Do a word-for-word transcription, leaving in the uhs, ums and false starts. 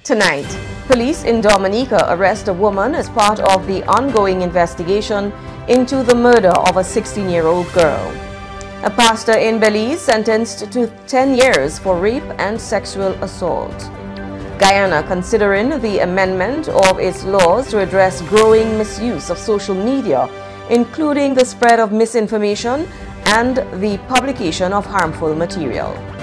Tonight, police in Dominica arrest a woman as part of the ongoing investigation into the murder of a sixteen-year-old girl. A pastor in Belize sentenced to ten years for rape and sexual assault. Guyana considering the amendment of its laws to address growing misuse of social media, including the spread of misinformation and the publication of harmful material.